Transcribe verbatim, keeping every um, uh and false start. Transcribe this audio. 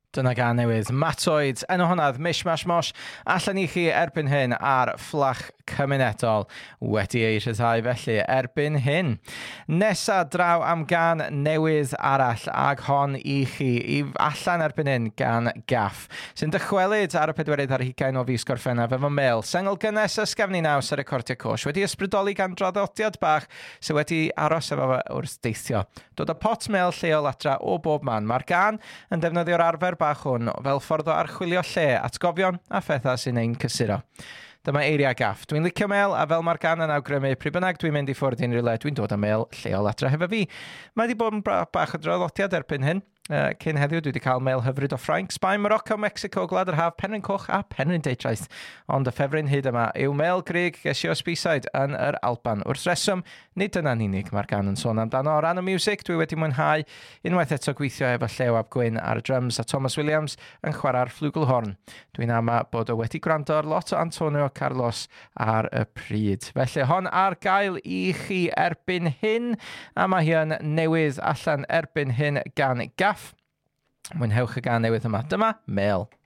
Dyna gan newydd Matoid, enw honnaf Mish Mash Mosh, allan i chi erbyn hyn ar fflach cymunedol wedi ei rhyddhau felly erbyn hyn. Nesa draw am gan newydd arall ag hon i chi i allan erbyn hyn gan Gaff sy'n dychwelyd ar y pedwerydd ar hugain o fis Gorffennaf efo mail sengl gynnes ysgafn i naws ar y cordio cosh wedi ysbrydoli gan draddodiad bach sydd wedi aros efo wrth deithio. Dod o pot mail lleol adra o bob man. Mae'r gan yn defnyddio'r arfer bach hwn fel ffordd o archwilio lle, atgofion a phethau sy'n ein cysuro. Dyma eiriau Gaff. Dwi'n licio mail a fel mae'r gan yn awgrymu pryd bynnag dwi'n mynd i ffwrdd unrhyw le, dwi'n dod â mail lleol adra hefo fi. Mae wedi bod yn bach o draddodiad erbyn hyn. Uh, cyn heddiw, dwi wedi cael mail hyfryd o Ffrainc, Sbaen, Morocco, Mexico, Gwlad yr Haf, Penrhyn Coch a Penrhyn Deitraeth. Ond y ffefryn hyd yma yw mail Grig gesio ysbysau yn yr Alban. Wrth reswm, nid yna'n unig mae'r gan yn sôn amdano. O ran y music, dwi wedi mwynhau unwaith eto gweithio efo Llew Ap Gwyn ar y drums a Thomas Williams yn chwarae'r flugelhorn. Dwi'n ama bod o wedi gwrando ar lot o Antonio Carlos ar y pryd. Felly hon ar gael i chi erbyn hyn, a mae hi yn newydd allan erbyn hyn gan Gaff. Mwynhewch y gan newydd yma. Dyma Mail.